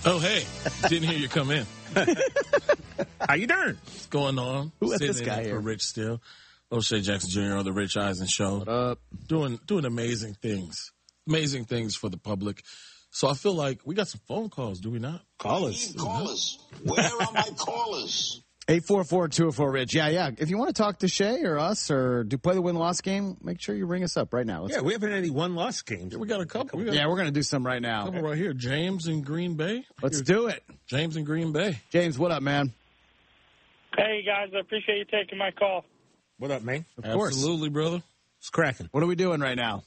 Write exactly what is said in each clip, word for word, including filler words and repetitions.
Oh, hey. Didn't hear you come in. How you doing? What's going on? Who let Sitting this in guy for here? Rich Still. O'Shea Jackson Junior on the Rich Eisen Show. What up? Doing, doing amazing things. Amazing things for the public. So I feel like we got some phone calls, do we not? Call us. Callers. Where are my callers? eight four four, two oh four, Rich. Yeah, yeah. If you want to talk to Shay or us or do play the win-loss game, make sure you ring us up right now. Let's Yeah, we haven't had any one-loss games. We got a couple. We got yeah, we're going to do some right a now. couple right here. James in Green Bay. Let's Here. do it. James in Green Bay. James, what up, man? Hey, guys, I appreciate you taking my call. What up, man? Of course. Absolutely, brother. It's cracking. What are we doing right now?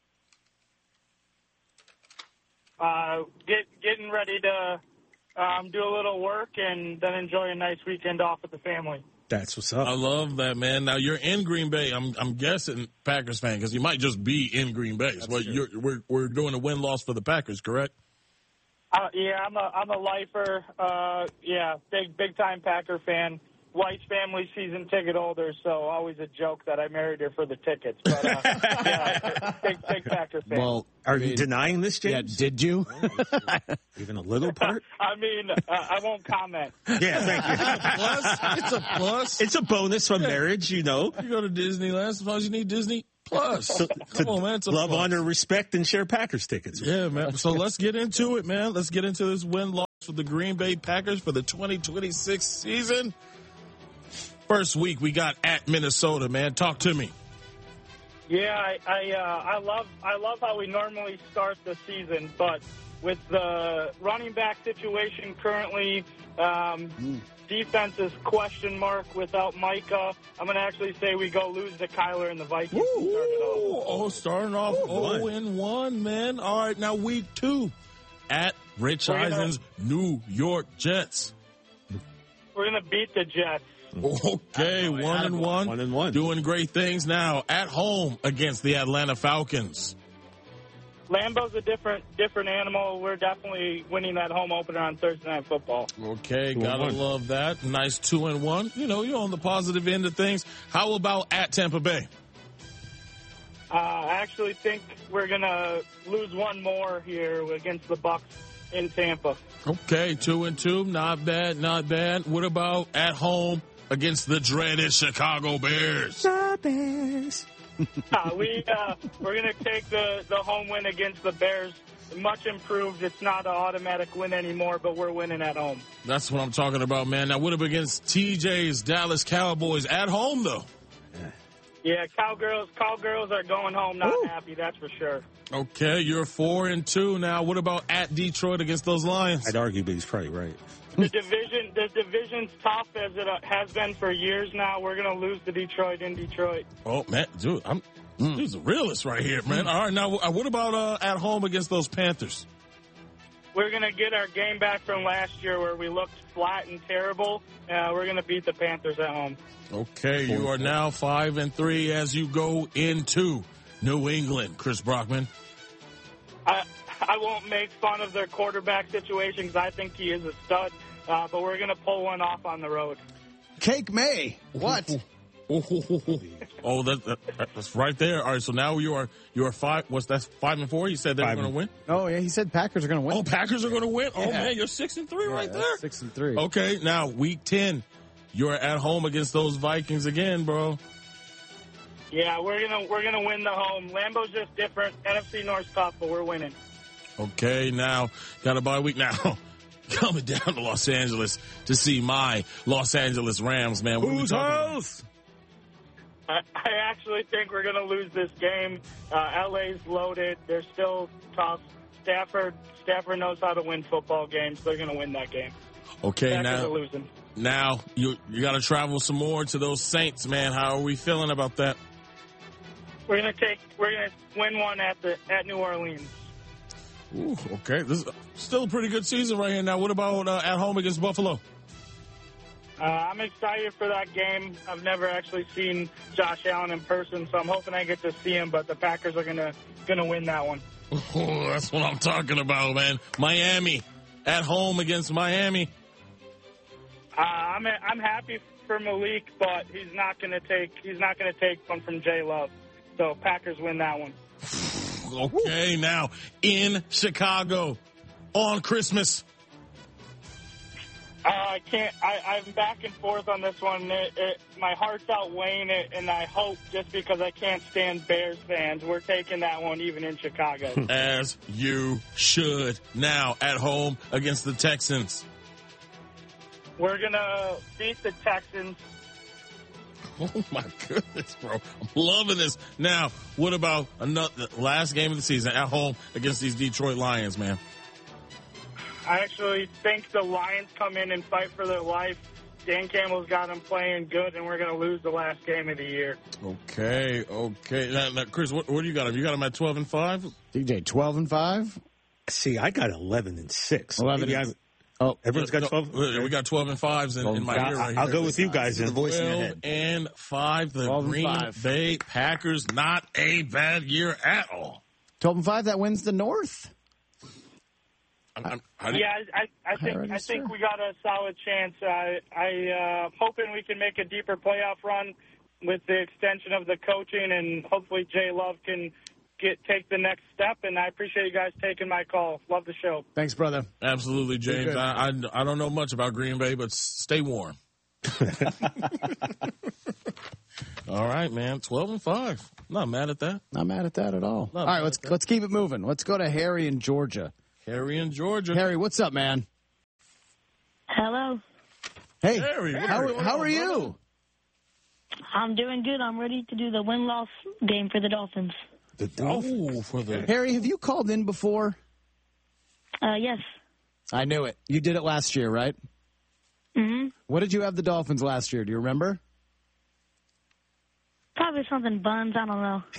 Uh, get, getting ready to um, do a little work and then enjoy a nice weekend off with the family. That's what's I up. love that, man. Now, you're in Green Bay. I'm I'm guessing Packers fan because you might just be in Green Bay. So you're, we're, we're doing a win-loss for the Packers, correct? Uh, yeah, I'm a I'm a lifer. Uh, yeah, big big time Packer fan. Wife's family season ticket holder, so always a joke that I married her for the tickets. But uh, yeah, big big Packer fan. Well, Are I you mean, denying this, yeah, James? did you? Even a little part? I mean, uh, I won't comment. Yeah, thank you. Plus, it's a plus. It's a bonus from marriage, you know. You go to Disneyland, sometimes you need Disney Plus. To, Come to on, man. It's a love, plus. honor, respect, and share Packers tickets. Yeah, man. So let's get into it, man. Let's get into this win-loss for the Green Bay Packers for the twenty twenty-six season. First week, we got at Minnesota, man. Talk to me. Yeah, I I, uh, I love I love how we normally start the season, but with the running back situation currently, um, Mm. defense is question mark without Micah. I'm going to actually say we go lose to Kyler and the Vikings. to start it off. Oh, starting off oh and one, man. All right, now week two at Rich We're gonna- Eisen's New York Jets. We're going to beat the Jets. Okay, one and one. One and one. Doing great things now at home against the Atlanta Falcons. Lambeau's a different different animal. We're definitely winning that home opener on Thursday Night Football. Okay, Two and gotta one. love that. Nice two and one. You know, you're on the positive end of things. How about at Tampa Bay? Uh, I actually think we're going to lose one more here against the Bucs in Tampa. Okay, two and two. Not bad, not bad. What about at home against the dreaded Chicago Bears? Uh, we uh, we're gonna take the, the home win against the Bears. Much improved. It's not an automatic win anymore, but we're winning at home. That's what I'm talking about, man. Now, what about against T J's Dallas Cowboys at home, though? Yeah, cowgirls cowgirls are going home not happy. That's for sure. Okay, you're four and two now. What about at Detroit against those Lions? I'd argue, but he's probably right. The division the division's tough as it uh, has been for years now. We're gonna lose to Detroit in Detroit. Oh man, dude, I'm he's a realist right here, man. All right, now uh, what about uh, at home against those Panthers? We're gonna get our game back from last year where we looked flat and terrible. Uh, we're gonna beat the Panthers at home. Okay, you are now five and three as you go into New England. Chris Brockman. I I won't make fun of their quarterback situation because I think he is a stud. Uh, but we're going to pull one off on the road. Cake May. What? Oh, that, that, that's right there. All right, so now you are you are five. What's that? Five and four. You said they're Five going to and- win. Oh, yeah, he said Packers are going to win. Oh, Packers are going to win. Oh Yeah. man, you're six and three Yeah, right that's there. Six and three. Okay, now week ten, you're at home against those Vikings again, bro. Yeah, we're gonna we're gonna win the home. Lambeau's just different. N F C North's tough, but we're winning. Okay, now got a bye week now. Coming down to Los Angeles to see my Los Angeles Rams, man. What are we Whose talking about? house? I, I actually think we're gonna lose this game. Uh, L A's loaded. They're still tough. Stafford Stafford knows how to win football games. They're gonna win that game. Okay, Packers now are losing. now you you got to travel some more to those Saints, man. How are we feeling about that? We're gonna take. We're gonna win one at the at New Orleans. Ooh, okay, this is still a pretty good season right here. Now, what about uh, at home against Buffalo? Uh, I'm excited for that game. I've never actually seen Josh Allen in person, so I'm hoping I get to see him. But the Packers are gonna gonna win that one. Oh, that's what I'm talking about, man. Miami at home against Miami. Uh, I'm I'm happy for Malik, but he's not gonna take he's not gonna take one from J Love. So Packers win that one. Okay, now in Chicago on Christmas. Uh, I can't. I, I'm back and forth on this one. It, it, my heart's outweighing it, and I hope just because I can't stand Bears fans, we're taking that one even in Chicago. As you should. Now at home against the Texans. We're gonna beat the Texans. Oh my goodness, bro! I'm loving this. Now, what about another last game of the season at home against these Detroit Lions, man? I actually think the Lions come in and fight for their life. Dan Campbell's got them playing good, and we're going to lose the last game of the year. Okay, okay. Now, now Chris, what, what do you got him? You got him at twelve and five? D J, twelve and five? See, I got eleven and six. eleven Maybe and- I- Oh, Everyone's got twelve. We we got twelve and fives in, in my I- ear right I'll here. go with you guys. The Then. voice in your twelve head. and five. The twelve and Green five. Bay Packers, not a bad year at all. twelve and five, that wins the North. I'm, I'm, how do you- Yeah, I, I, I think Alrighty, I think sir. we got a solid chance. I I uh, hoping we can make a deeper playoff run with the extension of the coaching, and hopefully Jay Love can get take the next step. And I appreciate you guys taking my call. Love the show. Thanks, brother. Absolutely, James. good. I, I I don't know much about Green Bay, but s- stay warm. All right, man. Twelve and five. Not mad at that. Not mad at that at all. Not All mad right, at let's that. let's keep it moving. Let's go to Harry in Georgia. Harry in Georgia. Harry, what's up, man? Hello. Hey, Harry, how, Harry, how are brother? you? I'm doing good. I'm ready to do the win-loss game for the Dolphins. The Dolphins. Oh, for the Harry, have you called in before? Uh, yes. I knew it. You did it last year, right? Mm-hmm. What did you have the Dolphins last year? Do you remember? Probably something buns. I don't know.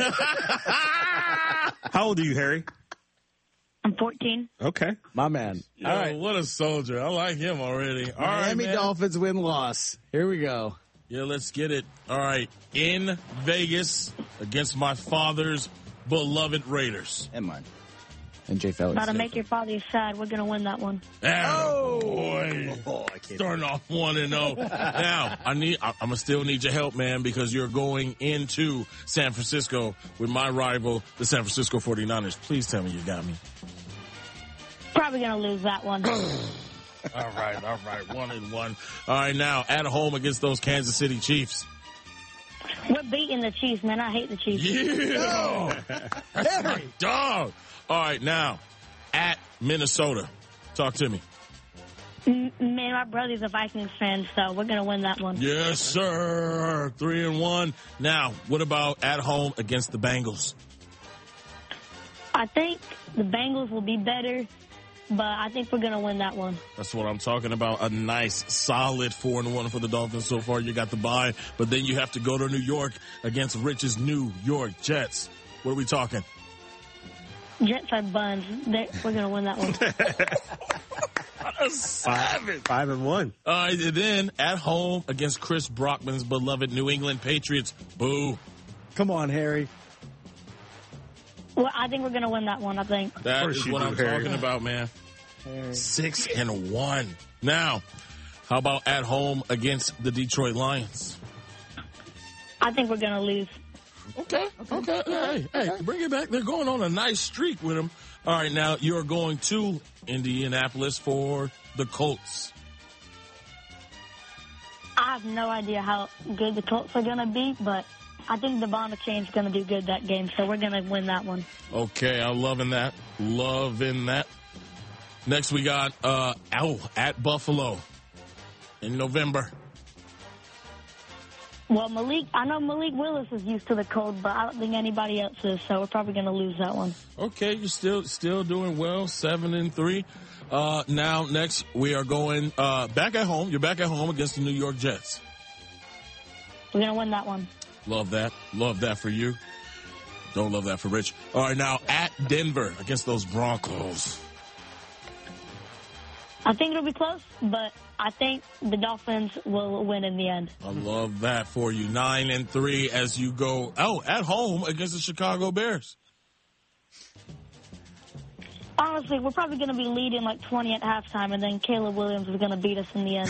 How old are you, Harry? I'm fourteen. Okay. My man. Yo, All right. what a soldier. I like him already. All right, Miami man. Dolphins win-loss. Here we go. Yeah, let's get it. All right. In Vegas against my father's beloved Raiders. And mine. And Jay Felix. About to make your father sad. We're gonna win that one. Oh, boy. Oh, I can't. Starting off one and zero. Now I need. I, I'm gonna still need your help, man, because you're going into San Francisco with my rival, the San Francisco forty-niners. Please tell me you got me. Probably gonna lose that one. All right, all right, one and one. All right, now at home against those Kansas City Chiefs. We're beating the Chiefs, man. I hate the Chiefs. Yeah, that's my dog. All right, now at Minnesota. Talk to me. M- Man, my brother's a Vikings fan, so we're gonna win that one. Yes, sir. Three and one. Now, what about at home against the Bengals? I think the Bengals will be better, but I think we're gonna win that one. That's what I'm talking about. A nice, solid four and one for the Dolphins so far. You got the bye, but then you have to go to New York against Rich's New York Jets. What are we talking? Jets are buns. They're, we're gonna win that one. Savage. Five and one. All right, and then at home against Chris Brockman's beloved New England Patriots. Boo. Come on, Harry. Well, I think we're gonna win that one. I think. That course is you what do, I'm Harry. talking about, man. Harry. Six and one. Now, how about at home against the Detroit Lions? I think we're gonna lose. Okay, okay. Hey, hey, bring it back. They're going on a nice streak with them. All right, now you're going to Indianapolis for the Colts. I have no idea how good the Colts are gonna be, but I think the Devon Chain's gonna do good that game, so we're gonna win that one. Okay, I'm loving that. Loving that. Next, we got uh, oh, at Buffalo in November. Well, Malik, I know Malik Willis is used to the cold, but I don't think anybody else is, so we're probably gonna lose that one. Okay, you're still still doing well, seven and three. Uh, now, next we are going uh, back at home. You're back at home against the New York Jets. We're gonna win that one. Love that. Love that for you. Don't love that for Rich. All right, now at Denver against those Broncos. I think it'll be close, but I think the Dolphins will win in the end. I love that for you. Nine and three as you go, oh, at home against the Chicago Bears. Honestly, we're probably going to be leading like twenty at halftime, and then Caleb Williams is going to beat us in the end.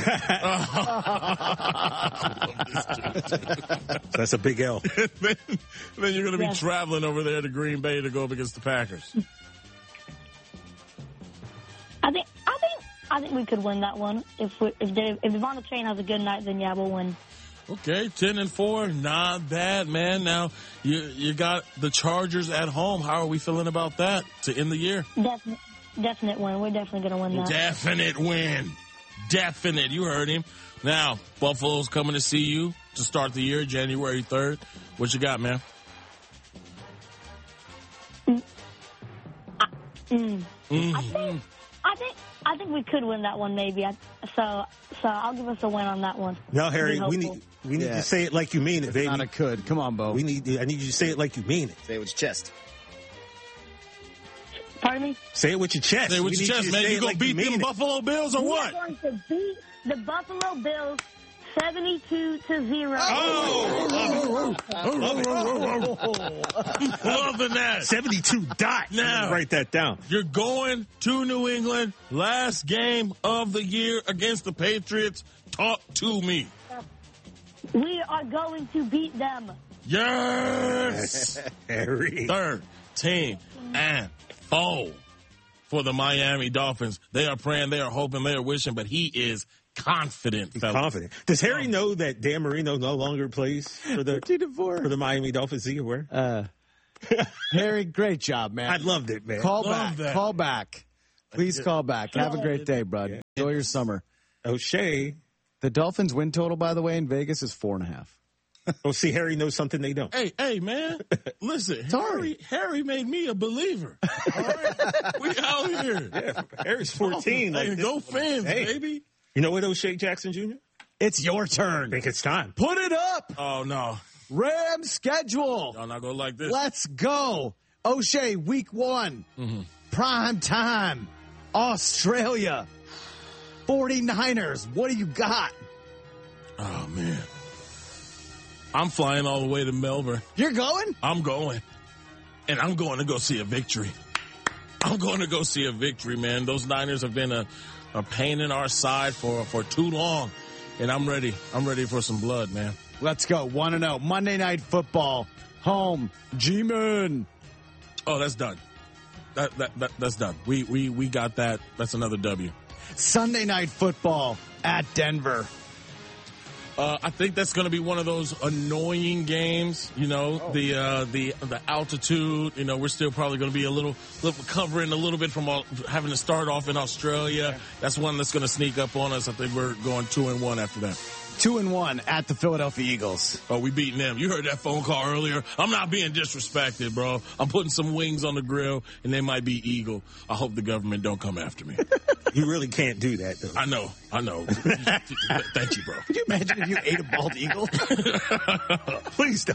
That's a big L. then, then you're going to be Yes. traveling over there to Green Bay to go up against the Packers. I think, I think, I think we could win that one. If we, if they, if Devon Chain has a good night, then yeah, we'll win. Okay, ten and four, not bad, man. Now you you got the Chargers at home. How are we feeling about that to end the year? Definite, definite win. We're definitely going to win that. Definite win. Definite. You heard him. Now, Buffalo's coming to see you to start the year, January third. What you got, man? Mm. I, mm. Mm-hmm. I think, I think, I think we could win that one, maybe. I, so, so I'll give us a win on that one. No, Harry, Be we hopeful. need we need Yeah. to say it like you mean it, baby. Not a could. Come on, Bo. We need. I need you to say it like you mean it. Say it with your chest. Pardon me? Say it with your chest. Say it with We your need chest, you man. say You it gonna like beat mean them it. Buffalo Bills or We're what? going to beat the Buffalo Bills seventy-two to zero. Oh! Loving that. seventy-two dot. Now. Write that down. You're going to New England, last game of the year against the Patriots. Talk to me. We are going to beat them. Yes! Harry. Third team and four for the Miami Dolphins. They are praying, they are hoping, they are wishing, but he is confident. fellas. Confident. Does Harry know that Dan Marino no longer plays for the thirteen and four. for the Miami Dolphins? Is he aware? Uh, Harry, great job, man. I loved it, man. Call Love back. that. Call back. Please call back. Have a great day, bud. Yeah. Enjoy your summer. O'Shea. The Dolphins' win total, by the way, in Vegas is four and a half. Oh, see, Harry knows something they don't. Hey, hey, man. Listen, Sorry. Harry, Harry made me a believer. All right? We out here. Yeah, Harry's fourteen. Hey, like go this. fans, Hey. baby. You know what, O'Shea Jackson Junior? It's your I turn. think it's time. Put it up. Oh, no. Rams schedule. Y'all not going like this. Let's go. O'Shea, week one. Mm-hmm. Prime time. Australia. forty-niners. What do you got? Oh, man. I'm flying all the way to Melbourne. You're going? I'm going. And I'm going to go see a victory. I'm going to go see a victory, man. Those Niners have been a, a pain in our side for, for too long. And I'm ready. I'm ready for some blood, man. Let's go. one and oh. Monday Night Football. Home. G-Man. Oh, that's done. That, that, that that's done. We, we, we got that. That's another W. Sunday Night Football at Denver. Uh, I think that's going to be one of those annoying games. You know, oh. the uh, the the altitude. You know, we're still probably going to be a little, little covering a little bit from all, having to start off in Australia. Yeah. That's one that's going to sneak up on us. I think we're going two and one after that. Two and one at the Philadelphia Eagles. Oh, we beating them. You heard that phone call earlier. I'm not being disrespected, bro. I'm putting some wings on the grill, and they might be Eagle. I hope the government don't come after me. You really can't do that, though. I know. I know. Thank you, bro. Could you imagine if you ate a bald eagle? Please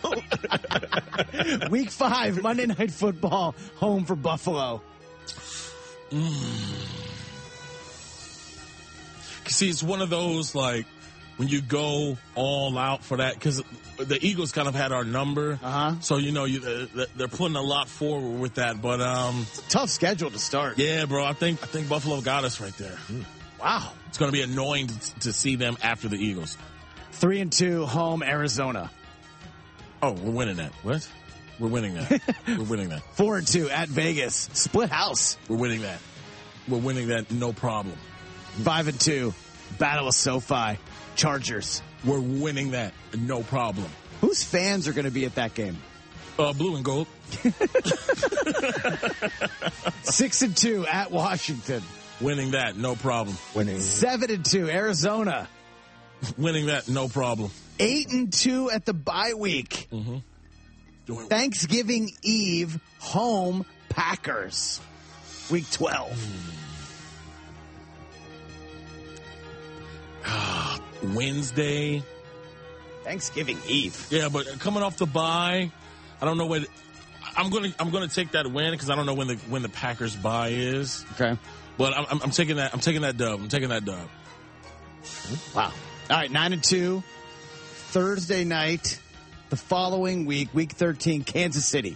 don't. Week five, Monday Night Football, home for Buffalo. Mm. See, it's one of those, like, when you go all out for that, because the Eagles kind of had our number. Uh-huh. So, you know, you, uh, they're putting a lot forward with that. But, um, it's a tough schedule to start. Yeah, bro. I think I think Buffalo got us right there. Mm. Wow. It's going to be annoying to, to see them after the Eagles. Three and two, home Arizona. Oh, we're winning that. What? We're winning that. We're winning that. Four and two at Vegas. Split house. We're winning that. We're winning that. No problem. Five and two, Battle of SoFi. Chargers. We're winning that. No problem. Whose fans are going to be at that game? Uh, blue and gold. Six and two at Washington. Winning that. No problem. Winning. Seven and two, Arizona. Winning that. No problem. Eight and two at the bye week. Mm-hmm. Doing Thanksgiving Eve, home Packers. Week twelve. Wednesday. Thanksgiving Eve. Yeah, but coming off the bye, I don't know what I'm going to. I'm going to take that win because I don't know when the when the Packers bye is. Okay, but I'm, I'm, I'm taking that. I'm taking that dub. I'm taking that dub. Wow. All right, nine and two. Thursday night, the following week, week thirteen, Kansas City.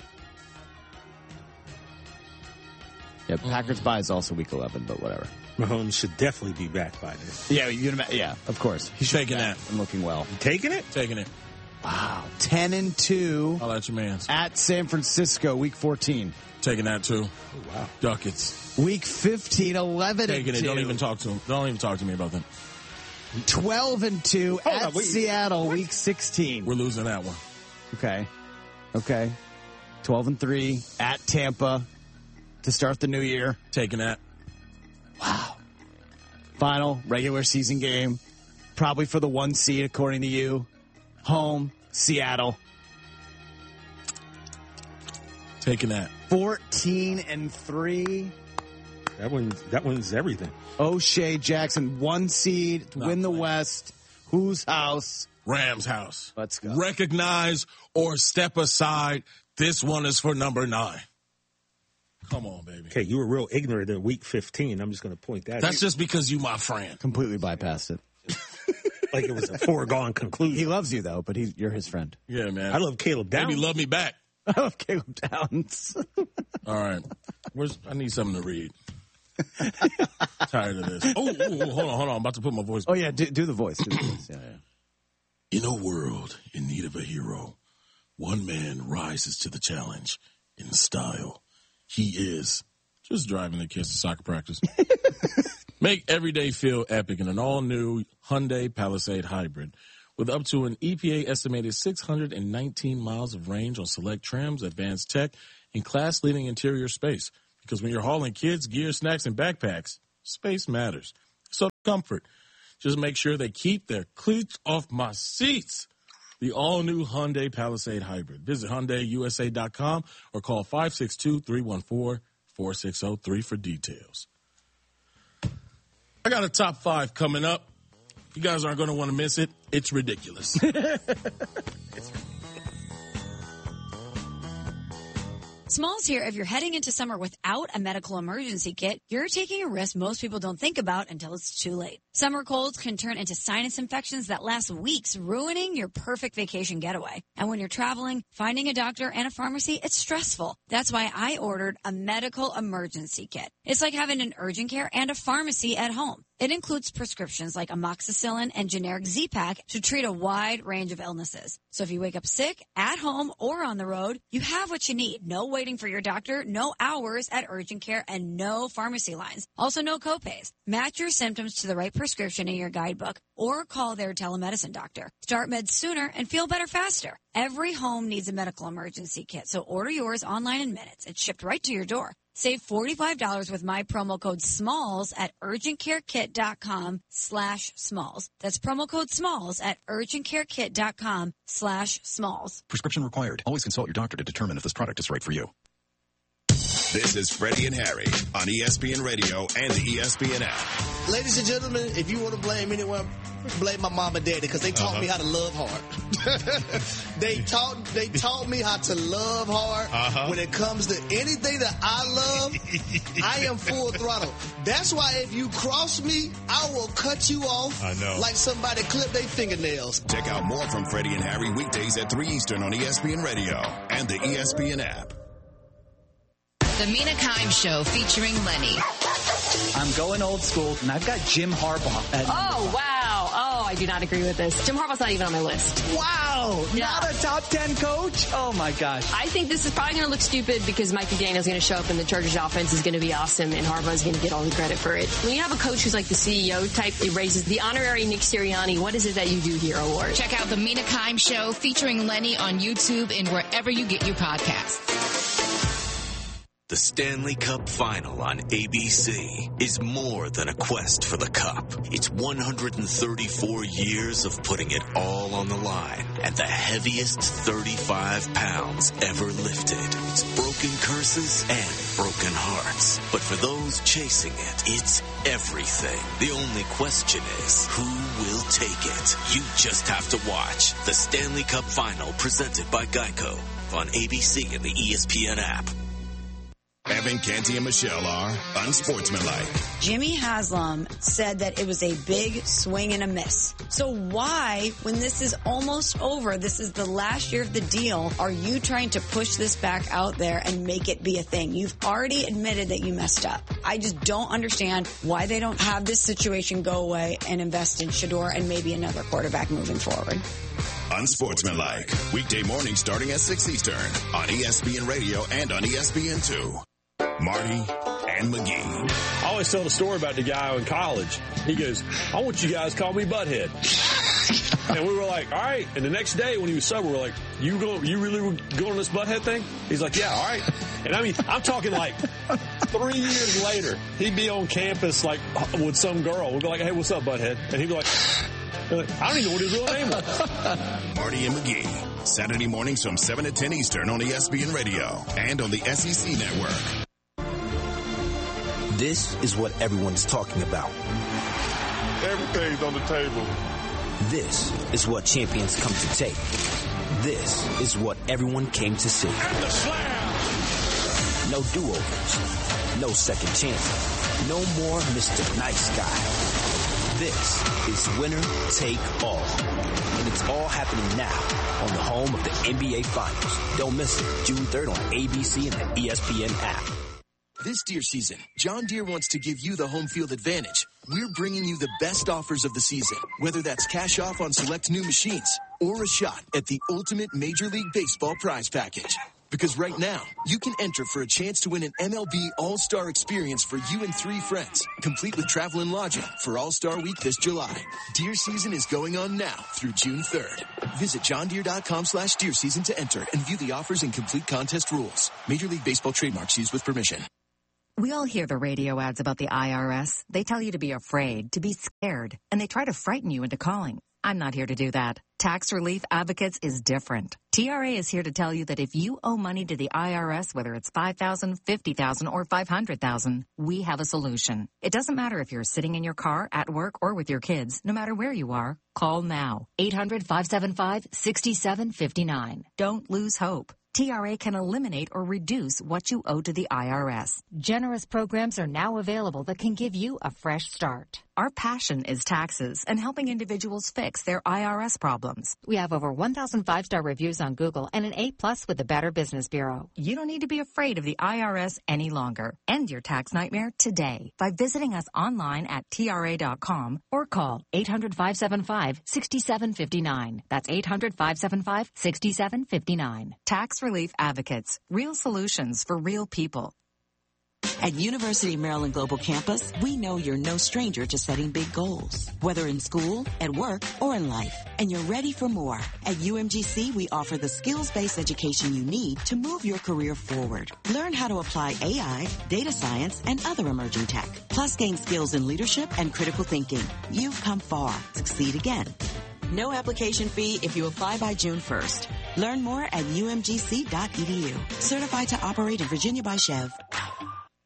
Yeah, Packers mm. bye is also week eleven, but whatever. Mahomes should definitely be back by then. Yeah, you yeah, of course. He's taking that and looking well. You taking it? Taking it. Wow. Ten and two. I'll let your man. At San Francisco, week fourteen. Taking that too. Oh, wow. Ducats. Week fifteen, eleven Taking and it. two. Don't even talk to him. Don't even talk to me about them. twelve and two Hold at on, wait. Seattle, week sixteen. We're losing that one. Okay. Okay. twelve and three at Tampa to start the new year. Taking that. Wow. Final regular season game. Probably for the one seed, according to you. Home, Seattle. Taking that. fourteen and three. That one, that one's everything. O'Shea Jackson, one seed to Not win the playing. West. Whose house? Rams house. Let's go. Recognize or step aside. This one is for number nine. Come on, baby. Okay, you were real ignorant of week fifteen. I'm just going to point that That's out. just because you my friend. Completely bypassed it. Like it was a foregone He conclusion. loves you, though, but he, you're his friend. Yeah, man. I love Caleb Downs. Maybe love me back. I love Caleb Downs. All right. Where's, I need something to read. Tired of this. Oh, oh, oh, hold on, hold on. I'm about to put my voice. Oh, yeah, do, do the voice. Do the voice. Yeah, yeah. In a world in need of a hero, one man rises to the challenge in style. He is just driving the kids to soccer practice. Make every day feel epic in an all-new Hyundai Palisade Hybrid. With up to an E P A-estimated six hundred nineteen miles of range on select trims, advanced tech, and class-leading interior space. Because when you're hauling kids, gear, snacks, and backpacks, space matters. So comfort. Just make sure they keep their cleats off my seats. The all-new Hyundai Palisade Hybrid. Visit Hyundai U S A dot com or call five six two, three one four, four six zero three for details. I got a top five coming up. You guys aren't going to want to miss it. It's ridiculous. Smalls here. If you're heading into summer without a medical emergency kit, you're taking a risk most people don't think about until it's too late. Summer colds can turn into sinus infections that last weeks, ruining your perfect vacation getaway. And when you're traveling, finding a doctor and a pharmacy, it's stressful. That's why I ordered a medical emergency kit. It's like having an urgent care and a pharmacy at home. It includes prescriptions like amoxicillin and generic Z-Pak to treat a wide range of illnesses. So if you wake up sick, at home, or on the road, you have what you need. No waiting for your doctor, no hours at urgent care, and no pharmacy lines. Also, no copays. Match your symptoms to the right prescription in your guidebook or call their telemedicine doctor. Start meds sooner and feel better faster. Every home needs a medical emergency kit, so order yours online in minutes. It's shipped right to your door. Save forty-five dollars with my promo code SMALLS at urgentcarekit.com slash SMALLS. That's promo code SMALLS at urgentcarekit.com slash SMALLS. Prescription required. Always consult your doctor to determine if this product is right for you. This is Freddie and Harry on E S P N Radio and the E S P N app. Ladies and gentlemen, if you want to blame anyone, blame my mom and daddy because they taught uh-huh. me how to love hard. they taught they taught me how to love hard. Uh-huh. When it comes to anything that I love, I am full throttle. That's why if you cross me, I will cut you off I know. like somebody clipped their fingernails. Check out more from Freddie and Harry weekdays at three Eastern on E S P N Radio and the E S P N app. The Mina Kimes Show featuring Lenny. I'm going old school, and I've got Jim Harbaugh. At oh, wow. Oh, I do not agree with this. Jim Harbaugh's not even on my list. Wow. Yeah. Not a top ten coach? Oh, my gosh. I think this is probably going to look stupid because Mike McDaniel's going to show up and the Chargers offense is going to be awesome and Harbaugh's going to get all the credit for it. When you have a coach who's like the C E O type, it raises the honorary Nick Sirianni, what is it that you do here award. Check out the Mina Kimes Show featuring Lenny on YouTube and wherever you get your podcasts. The Stanley Cup Final on A B C is more than a quest for the cup. It's one hundred thirty-four years of putting it all on the line and the heaviest thirty-five pounds ever lifted. It's broken curses and broken hearts. But for those chasing it, it's everything. The only question is, who will take it? You just have to watch the Stanley Cup Final presented by Geico on A B C and the E S P N app. Evan, Canty, and Michelle are unsportsmanlike. Jimmy Haslam said that it was a big swing and a miss. So why, when this is almost over, this is the last year of the deal, are you trying to push this back out there and make it be a thing? You've already admitted that you messed up. I just don't understand why they don't have this situation go away and invest in Shedeur and maybe another quarterback moving forward. Unsportsmanlike. Weekday mornings starting at six Eastern on E S P N Radio and on E S P N two. Marty and McGee. I always tell the story about the guy in college. He goes, I want you guys to call me Butthead. And we were like, all right. And the next day when he was sober, we were like, you go, you really were going on this Butthead thing? He's like, yeah, all right. And I mean, I'm talking like three years later, he'd be on campus like with some girl. We'd be like, hey, what's up, Butthead? And he'd be like, I don't even know what his real name was. Marty and McGee. Saturday mornings from seven to ten Eastern on E S P N Radio and on the S E C Network. This is what everyone's talking about. Everything's on the table. This is what champions come to take. This is what everyone came to see. And the slam! No do-overs. No second chances. No more Mister Nice Guy. This is winner take all. And it's all happening now on the home of the N B A Finals. Don't miss it. June third on A B C and the E S P N app. This Deere season, John Deere wants to give you the home field advantage. We're bringing you the best offers of the season, whether that's cash off on select new machines or a shot at the ultimate Major League Baseball prize package. Because right now, you can enter for a chance to win an M L B All-Star experience for you and three friends, complete with travel and lodging for All-Star Week this July. Deer season is going on now through June third. Visit johndeere.com slash deer season to enter and view the offers and complete contest rules. Major League Baseball trademarks used with permission. We all hear the radio ads about the I R S. They tell you to be afraid, to be scared, and they try to frighten you into calling. I'm not here to do that. Tax Relief Advocates is different. T R A is here to tell you that if you owe money to the I R S, whether it's five thousand dollars, fifty thousand dollars, or five hundred thousand dollars, we have a solution. It doesn't matter if you're sitting in your car, at work, or with your kids. No matter where you are, call now. eight hundred, five seven five, six seven five nine. Don't lose hope. T R A can eliminate or reduce what you owe to the I R S. Generous programs are now available that can give you a fresh start. Our passion is taxes and helping individuals fix their I R S problems. We have over one thousand five-star reviews on Google and an A plus with the Better Business Bureau. You don't need to be afraid of the I R S any longer. End your tax nightmare today by visiting us online at T R A dot com or call eight hundred, five seven five, six seven five nine. That's eight hundred, five seven five, six seven five nine. Tax Relief Advocates. Real solutions for real people. At University of Maryland Global Campus, we know you're no stranger to setting big goals, whether in school, at work, or in life, and you're ready for more. At U M G C, we offer the skills-based education you need to move your career forward. Learn how to apply A I, data science, and other emerging tech, plus gain skills in leadership and critical thinking. You've come far. Succeed again. No application fee if you apply by June first. Learn more at U M G C dot E D U. Certified to operate in Virginia by Chev.